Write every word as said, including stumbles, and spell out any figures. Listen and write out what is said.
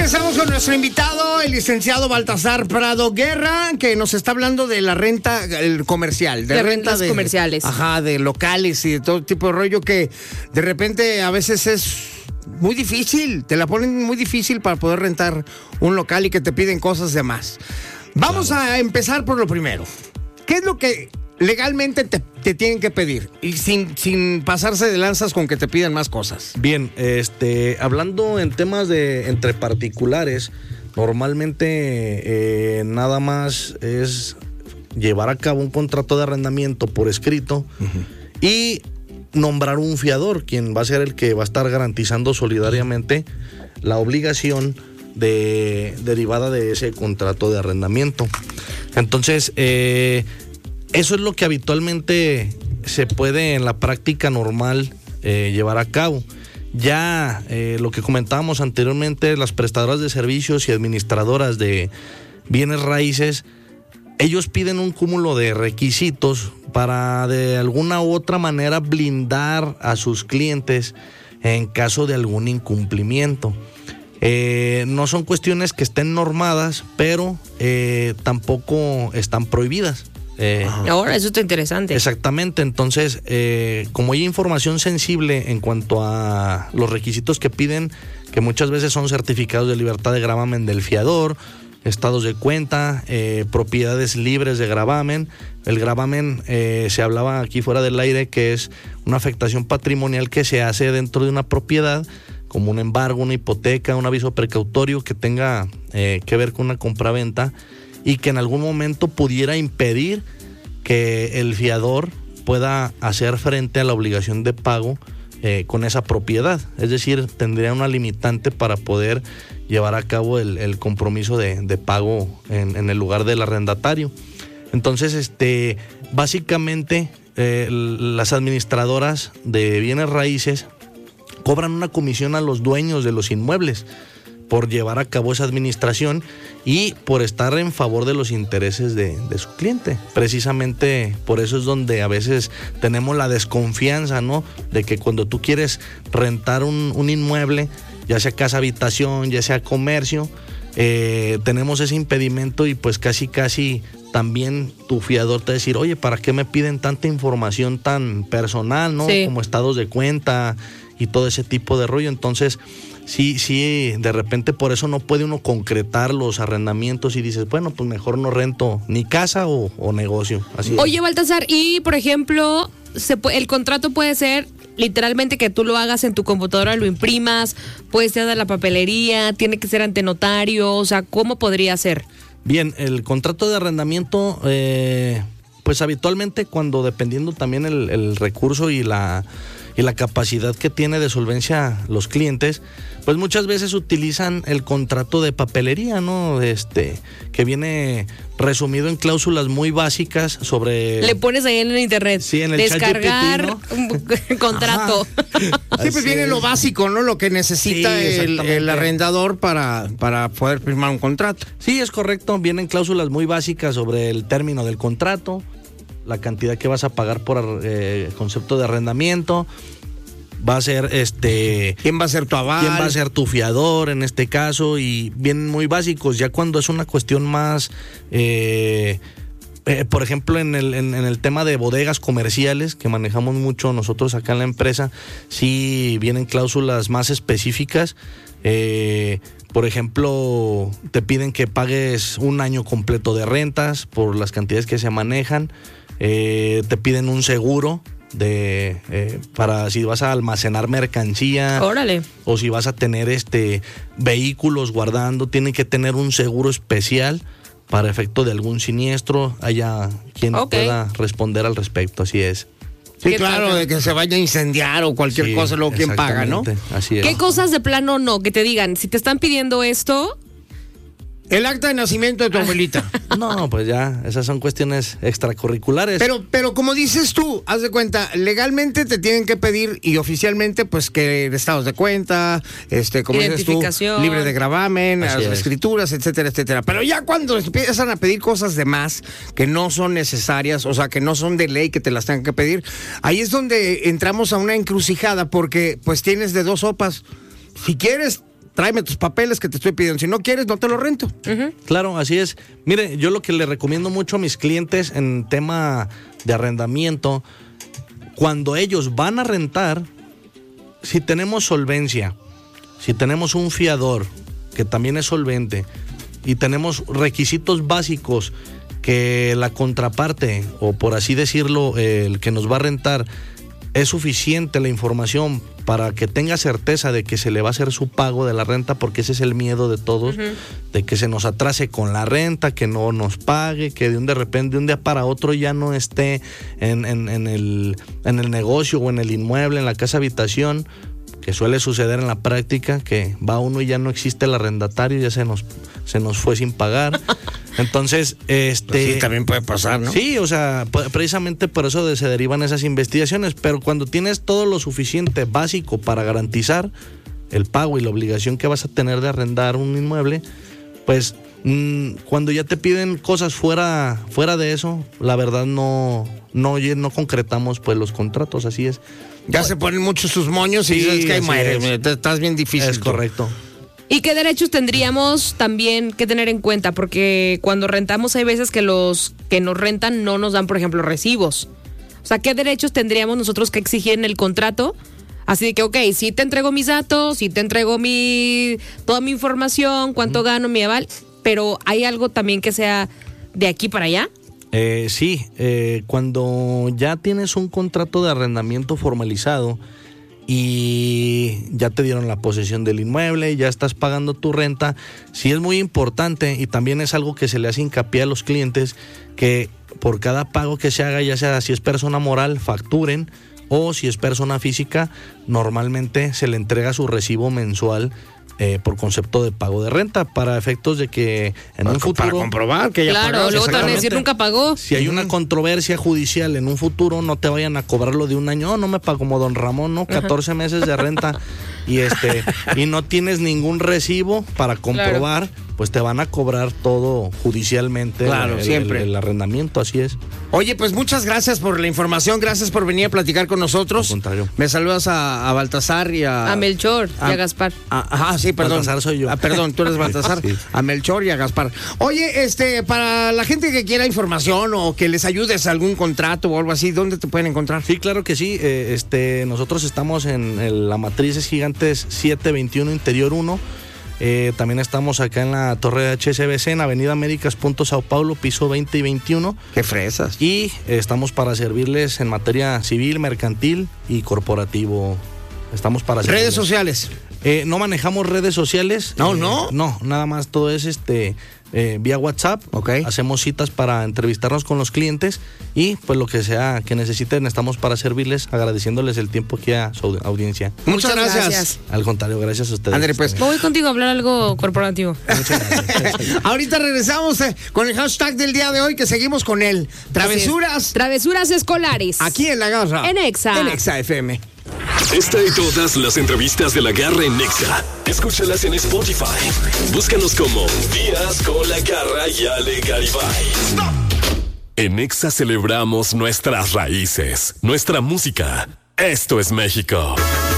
regresamos con nuestro invitado, el licenciado Baltasar Prado Guerra, que nos está hablando de la renta el comercial. De, de renta rentas de, comerciales. Ajá, de locales y de todo tipo de rollo que de repente a veces es muy difícil. Te la ponen muy difícil para poder rentar un local y que te piden cosas de más. Vamos claro. a empezar por lo primero. ¿Qué es lo que legalmente te, te tienen que pedir? Y sin, sin pasarse de lanzas con que te pidan más cosas. Bien, este, hablando en temas de entre particulares, normalmente eh, nada más es llevar a cabo un contrato de arrendamiento por escrito uh-huh. y nombrar un fiador, quien va a ser el que va a estar garantizando solidariamente la obligación de, derivada de ese contrato de arrendamiento. Entonces, eh, eso es lo que habitualmente se puede en la práctica normal eh, llevar a cabo. Ya eh, lo que comentábamos anteriormente, las prestadoras de servicios y administradoras de bienes raíces, ellos piden un cúmulo de requisitos para de alguna u otra manera blindar a sus clientes en caso de algún incumplimiento. Eh, no son cuestiones que estén normadas, pero eh, tampoco están prohibidas. Eh, Ahora, eso está interesante. Exactamente, entonces, eh, como hay información sensible en cuanto a los requisitos que piden, que muchas veces son certificados de libertad de gravamen del fiador, estados de cuenta, eh, propiedades libres de gravamen. El gravamen, eh, se hablaba aquí fuera del aire, que es una afectación patrimonial que se hace dentro de una propiedad, como un embargo, una hipoteca, un aviso precautorio que tenga eh, que ver con una compraventa y que en algún momento pudiera impedir que el fiador pueda hacer frente a la obligación de pago eh, con esa propiedad. Es decir, tendría una limitante para poder llevar a cabo el, el compromiso de, de pago en, en el lugar del arrendatario. Entonces, este, básicamente, eh, las administradoras de bienes raíces cobran una comisión a los dueños de los inmuebles por llevar a cabo esa administración y por estar en favor de los intereses de, de su cliente. Precisamente por eso es donde a veces tenemos la desconfianza, ¿no? De que cuando tú quieres rentar un, un inmueble, ya sea casa habitación, ya sea comercio, eh, tenemos ese impedimento y pues casi casi también tu fiador te va a decir, oye, ¿para qué me piden tanta información tan personal, ¿no? Sí. Como estados de cuenta y todo ese tipo de rollo. Entonces, sí, sí, de repente por eso no puede uno concretar los arrendamientos y dices, bueno, pues mejor no rento ni casa o, o negocio. Así Oye, es. Baltasar, y por ejemplo, se puede, el contrato puede ser literalmente que tú lo hagas en tu computadora, lo imprimas, puede ser de la papelería, tiene que ser ante notario, o sea, ¿cómo podría ser? Bien, el contrato de arrendamiento, eh, pues habitualmente cuando dependiendo también el, el recurso y la... y la capacidad que tiene de solvencia los clientes, pues muchas veces utilizan el contrato de papelería, ¿no? Este, que viene resumido en cláusulas muy básicas sobre... Le pones ahí en el internet. Sí, en el descargar chat G P T, ¿no? Contrato. Siempre viene lo básico, ¿no? Lo que necesita sí, el, el arrendador para, para poder firmar un contrato. Sí, es correcto. Vienen cláusulas muy básicas sobre el término del contrato, la cantidad que vas a pagar por eh, concepto de arrendamiento, va a ser este... ¿Quién va a ser tu aval? ¿Quién va a ser tu fiador en este caso? Y vienen muy básicos. Ya cuando es una cuestión más... Eh, eh, por ejemplo, en el, en, en el tema de bodegas comerciales, que manejamos mucho nosotros acá en la empresa, sí vienen cláusulas más específicas. Eh, por ejemplo, te piden que pagues un año completo de rentas por las cantidades que se manejan. Eh, te piden un seguro de eh, para si vas a almacenar mercancía. Órale. O si vas a tener este vehículos guardando, tienen que tener un seguro especial para efecto de algún siniestro, haya quien okay. pueda responder al respecto, así es. Sí, claro, toca? De que se vaya a incendiar o cualquier sí, cosa, luego quién paga, ¿no? Así es. ¿Qué cosas de plano no? Que te digan, si te están pidiendo esto... El acta de nacimiento de tu abuelita. No, pues ya, esas son cuestiones extracurriculares. Pero, pero como dices tú, haz de cuenta, legalmente te tienen que pedir y oficialmente, pues que estados de cuenta, este, como dices tú, libre de gravamen, las escrituras, etcétera, etcétera. Pero ya cuando empiezan a pedir cosas de más que no son necesarias, o sea, que no son de ley que te las tengan que pedir, ahí es donde entramos a una encrucijada porque, pues tienes de dos sopas. Si quieres tráeme tus papeles que te estoy pidiendo. Si no quieres, no te lo rento. Uh-huh. Claro, así es. Mire, yo lo que le recomiendo mucho a mis clientes en tema de arrendamiento, cuando ellos van a rentar, si tenemos solvencia, si tenemos un fiador que también es solvente y tenemos requisitos básicos que la contraparte, o por así decirlo, eh, el que nos va a rentar, es suficiente la información para que tenga certeza de que se le va a hacer su pago de la renta, porque ese es el miedo de todos, uh-huh. de que se nos atrase con la renta, que no nos pague, que de un de repente, de un día para otro ya no esté en, en, en, el, en el negocio o en el inmueble, en la casa habitación, que suele suceder en la práctica, que va uno y ya no existe el arrendatario, ya se nos, se nos fue sin pagar. Entonces, este... Pues sí, también puede pasar, ¿no? Sí, o sea, precisamente por eso de, se derivan esas investigaciones, pero cuando tienes todo lo suficiente básico para garantizar el pago y la obligación que vas a tener de arrendar un inmueble, pues mmm, cuando ya te piden cosas fuera, fuera de eso, la verdad no, no, no concretamos pues los contratos, así es. Ya se ponen muchos sus moños y sí, dices que ahí mueres, es. estás bien difícil. Es correcto. ¿Y qué derechos tendríamos también que tener en cuenta? Porque cuando rentamos hay veces que los que nos rentan no nos dan, por ejemplo, recibos. O sea, ¿qué derechos tendríamos nosotros que exigir en el contrato? Así de que, ok, sí te entrego mis datos, sí te entrego mi toda mi información, cuánto mm. gano, mi aval, pero ¿hay algo también que sea de aquí para allá? Eh, sí, eh, cuando ya tienes un contrato de arrendamiento formalizado y ya te dieron la posesión del inmueble, ya estás pagando tu renta, sí es muy importante, y también es algo que se le hace hincapié a los clientes, que por cada pago que se haga, ya sea si es persona moral, facturen, o si es persona física, normalmente se le entrega su recibo mensual Eh, por concepto de pago de renta, para efectos de que en para, un futuro... Para comprobar que ya claro, pagó. Luego te van a decir nunca pagó. Si hay una controversia judicial en un futuro, no te vayan a cobrarlo de un año. Oh, no me pago como don Ramón, ¿no? catorce Ajá. meses de renta y este y no tienes ningún recibo para comprobar, claro. pues te van a cobrar todo judicialmente. Claro, el, siempre. El, el arrendamiento, así es. Oye, pues muchas gracias por la información, gracias por venir a platicar con nosotros. Al contrario. Me saludas a, a Baltasar y a... A Melchor a, y a Gaspar. Ajá, sí, perdón. Baltasar soy yo. Ah, perdón, tú eres Baltasar. Sí. A Melchor y a Gaspar. Oye, este, para la gente que quiera información o que les ayudes a algún contrato o algo así, ¿dónde te pueden encontrar? Sí, claro que sí. Eh, este, nosotros estamos en, en la Matrices Gigantes siete veintiuno Interior uno. Eh, también estamos acá en la Torre de H S B C, en Avenida Américas, punto Sao Paulo, piso veinte y veintiuno. ¡Qué fresas! Y eh, estamos para servirles en materia civil, mercantil y corporativo. Estamos para servirles. ¿Redes sociales? Eh, no manejamos redes sociales. No, eh, no. No, nada más todo es este eh, vía WhatsApp. Okay. Hacemos citas para entrevistarnos con los clientes y pues lo que sea que necesiten, estamos para servirles, agradeciéndoles el tiempo aquí a su audiencia. Muchas, Muchas gracias. gracias. Al contrario, gracias a ustedes. André, pues. Voy contigo a hablar algo corporativo. Muchas gracias. Ahorita regresamos eh, con el hashtag del día de hoy, que seguimos con él. Travesuras. Travesuras escolares. Aquí en La Garra. En Exa. En Exa F M. Esta y todas las entrevistas de La Garra en Exa. Escúchalas en Spotify. Búscanos como Días con La Garra y Ale Garibay. En Exa celebramos nuestras raíces, nuestra música. Esto es México.